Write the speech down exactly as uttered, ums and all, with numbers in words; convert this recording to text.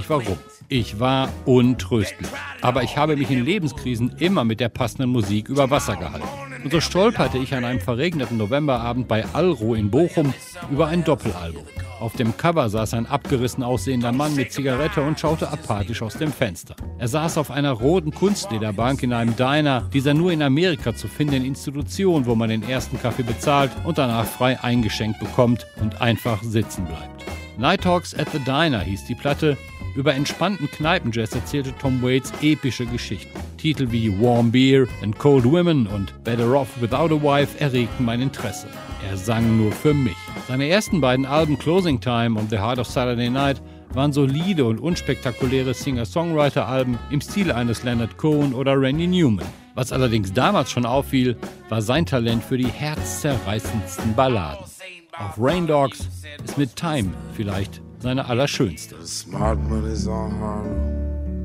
nicht warum. Ich war untröstlich. Aber ich habe mich in Lebenskrisen immer mit der passenden Musik über Wasser gehalten. Und so stolperte ich an einem verregneten Novemberabend bei Alro in Bochum über ein Doppelalbum. Auf dem Cover saß ein abgerissen aussehender Mann mit Zigarette und schaute apathisch aus dem Fenster. Er saß auf einer roten Kunstlederbank in einem Diner, dieser nur in Amerika zu findenden Institution, wo man den ersten Kaffee bezahlt und danach frei eingeschenkt bekommt und einfach sitzen bleibt. Night Talks at the Diner hieß die Platte. Über entspannten Kneipenjazz erzählte Tom Waits epische Geschichten. Titel wie Warm Beer and Cold Women und Better Off Without a Wife erregten mein Interesse. Er sang nur für mich. Seine ersten beiden Alben Closing Time und The Heart of Saturday Night waren solide und unspektakuläre Singer-Songwriter-Alben im Stil eines Leonard Cohen oder Randy Newman. Was allerdings damals schon auffiel, war sein Talent für die herzzerreißendsten Balladen. Auf Rain Dogs ist mit Time vielleicht seine allerschönste. Smart money's on Harlem.